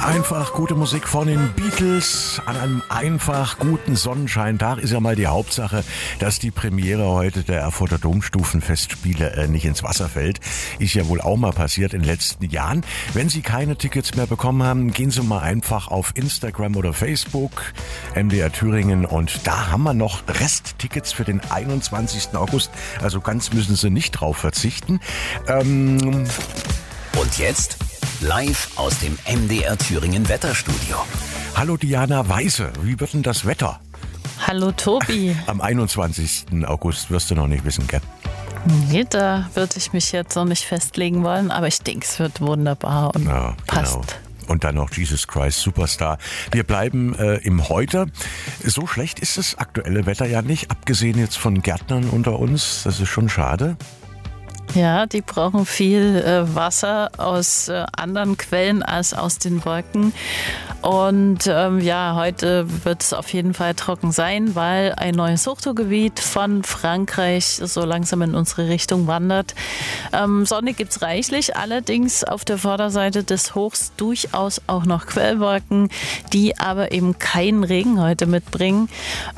Einfach gute Musik von den Beatles an einem einfach guten Sonnenscheintag ist ja mal die Hauptsache, dass die Premiere heute der Erfurter Domstufenfestspiele nicht ins Wasser fällt. Ist ja wohl auch mal passiert in den letzten Jahren. Wenn Sie keine Tickets mehr bekommen haben, gehen Sie mal einfach auf Instagram oder Facebook, MDR Thüringen, und da haben wir noch Resttickets für den 21. August. Also ganz müssen Sie nicht drauf verzichten. Und jetzt live aus dem MDR Thüringen Wetterstudio. Hallo Diana Weise, wie wird denn das Wetter? Hallo Tobi. Am 21. August wirst du noch nicht wissen, gell? Nee, da würde ich mich jetzt noch nicht festlegen wollen, aber ich denke, es wird wunderbar und ja, passt. Genau. Und dann noch Jesus Christ Superstar. Wir bleiben im Heute. So schlecht ist das aktuelle Wetter ja nicht, abgesehen jetzt von Gärtnern unter uns. Das ist schon schade. Ja, die brauchen viel Wasser aus anderen Quellen als aus den Wolken. Und heute wird es auf jeden Fall trocken sein, weil ein neues Hochzugsgebiet von Frankreich so langsam in unsere Richtung wandert. Sonne gibt es reichlich, allerdings auf der Vorderseite des Hochs durchaus auch noch Quellwolken, die aber eben keinen Regen heute mitbringen.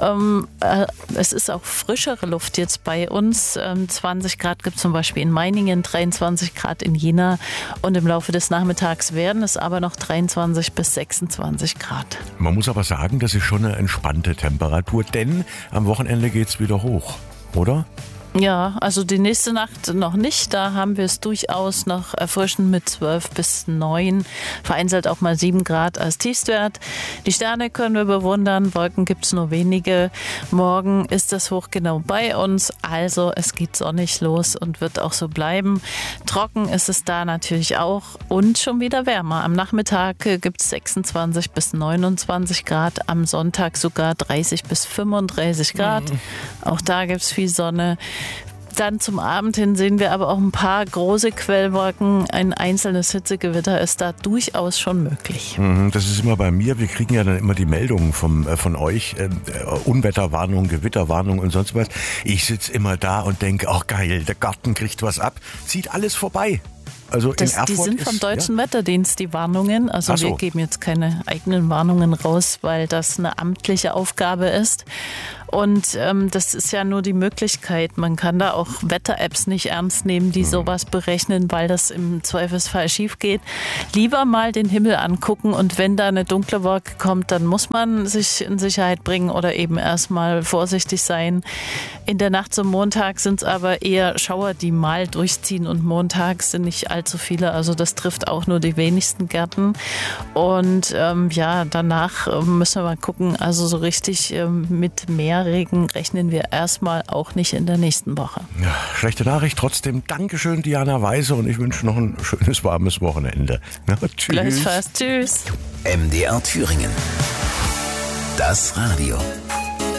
Es ist auch frischere Luft jetzt bei uns. 20 Grad gibt es zum Beispiel in Meiningen, 23 Grad in Jena, und im Laufe des Nachmittags werden es aber noch 23 bis 26 Grad. Man muss aber sagen, das ist schon eine entspannte Temperatur, denn am Wochenende geht es wieder hoch, oder? Ja, also die nächste Nacht noch nicht. Da haben wir es durchaus noch erfrischend mit 12 bis 9, vereinzelt auch mal 7 Grad als Tiefstwert. Die Sterne können wir bewundern, Wolken gibt es nur wenige. Morgen ist das Hoch genau bei uns, also es geht sonnig los und wird auch so bleiben. Trocken ist es da natürlich auch und schon wieder wärmer. Am Nachmittag gibt es 26 bis 29 Grad, am Sonntag sogar 30 bis 35 Grad. Auch da gibt es viel Sonne. Dann zum Abend hin sehen wir aber auch ein paar große Quellwolken. Ein einzelnes Hitzegewitter ist da durchaus schon möglich. Das ist immer bei mir. Wir kriegen ja dann immer die Meldungen von euch. Unwetterwarnung, Gewitterwarnung und sonst was. Ich sitze immer da und denke, ach geil, der Garten kriegt was ab. Zieht alles vorbei. Also in Erfurt die sind vom Deutschen Wetterdienst, die Warnungen. Also wir geben jetzt keine eigenen Warnungen raus, weil das eine amtliche Aufgabe ist. Und das ist ja nur die Möglichkeit. Man kann da auch Wetter-Apps nicht ernst nehmen, die sowas berechnen, weil das im Zweifelsfall schief geht. Lieber mal den Himmel angucken, und wenn da eine dunkle Wolke kommt, dann muss man sich in Sicherheit bringen oder eben erstmal vorsichtig sein. In der Nacht zum Montag sind es aber eher Schauer, die mal durchziehen, und montags sind nicht allzu viele. Also das trifft auch nur die wenigsten Gärten. Und danach müssen wir mal gucken. Also so richtig mit mehr Regen rechnen wir erstmal auch nicht in der nächsten Woche. Ja, schlechte Nachricht. Trotzdem Dankeschön, Diana Weise, und ich wünsche noch ein schönes, warmes Wochenende. Ja, tschüss. Gleichfalls. Tschüss. MDR Thüringen. Das Radio.